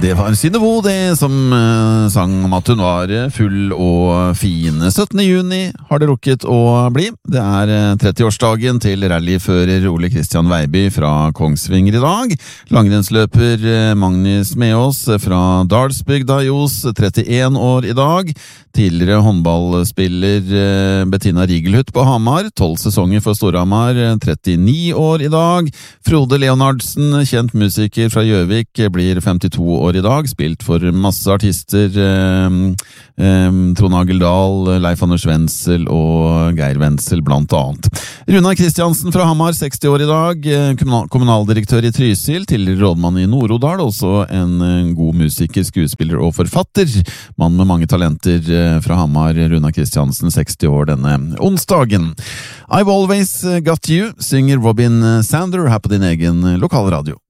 Det var Synnøve, det som sang om at hun var full og fin. 17. juni har det rukket å bli. Det er 30-årsdagen til rallyfører Ole Kristian Veiby fra Kongsvinger i dag. Langrennsløper Magnus Meås fra Dalsbygda i Os, 31 år i dag. Tidligere håndballspiller Bettina Rigelhut på Hamar, 12 sesonger for Storhamar, 39 år i dag. Frode Leonardsen, kjent musiker fra Gjøvik, blir 52 år i dag, spilt for masse artister, Trond Ageldal, Leif Anders Wenzel og Geir Wenzel blant annet. Runar Kristiansen fra Hamar, 60 år i dag, kommunaldirektør i Trysil, tidligere rådmann i Nord-Odal, også en god musiker, skuespiller og forfatter. Mann med mange talenter fra Hamar, Runar Kristiansen, 60 år denne onsdagen. I've Always Got You, synger Robin Sander her på din egen lokalradio.